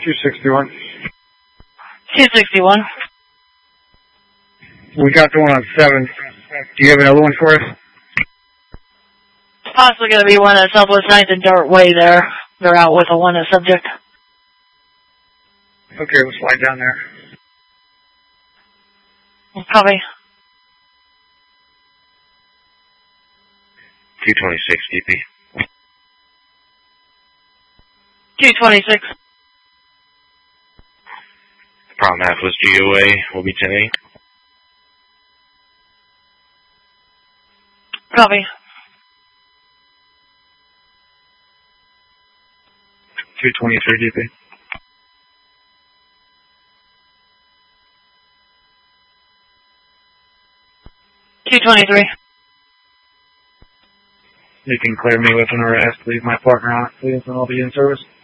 261. 261. We got the one on 7. Do you have another one for us? It's possibly going to be one at Southwest 9th and Dart Way there. They're out with a one subject. Okay, we'll slide down there. Copy. 226 DP. 226. Problem half was GOA. Will be 10-8. Copy. 223 DP. $223. You can clear me with an arrest. Leave my partner out, please, and I'll be in service.